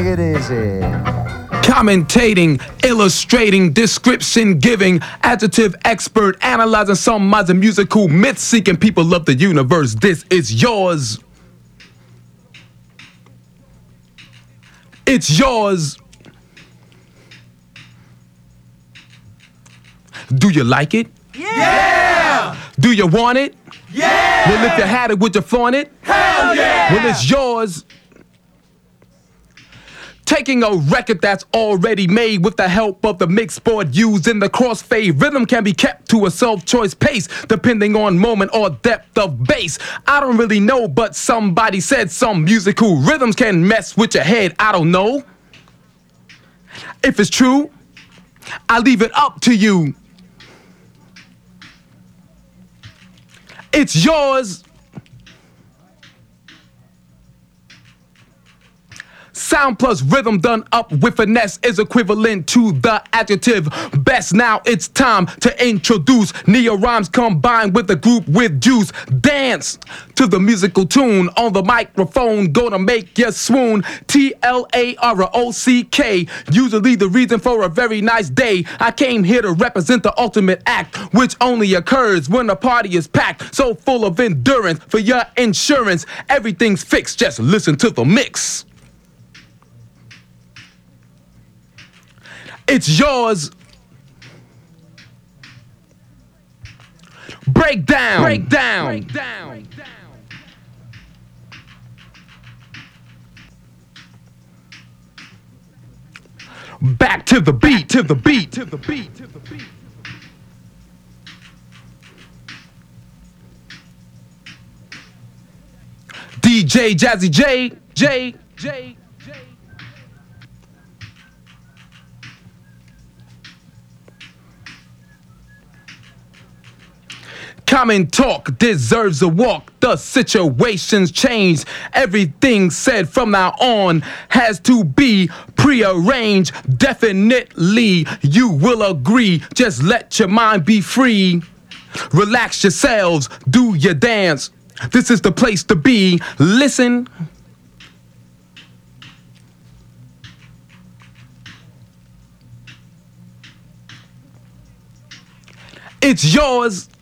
it easy. Commentating, illustrating, description giving, adjective expert, analyzing some modern musical myth seeking people of the universe. This is yours. It's yours. Do you like it? Yeah! Do you want it? Yeah! Well, if you had it, would you flaunt it? Hell yeah! Well, it's yours. Taking a record that's already made with the help of the mix board used in the crossfade. Rhythm can be kept to a self-choice pace depending on moment or depth of bass. I don't really know, but somebody said some musical rhythms can mess with your head. I don't know. If it's true, I leave it up to you. It's yours. Sound plus rhythm done up with finesse is equivalent to the adjective best. Now it's time to introduce neo-rhymes combined with the group with juice. Dance to the musical tune on the microphone, gonna make you swoon. TLAROCK, usually the reason for a very nice day. I came here to represent the ultimate act, which only occurs when a party is packed, so full of endurance for your insurance. Everything's fixed, just listen to the mix. It's yours. Break down. Break down. Break down. Back to the beat, to the beat, to the beat, to the beat. DJ Jazzy J, J, J. Common talk deserves a walk. The situation's changed. Everything said from now on has to be prearranged. Definitely, you will agree. Just let your mind be free. Relax yourselves. Do your dance. This is the place to be. Listen. It's yours.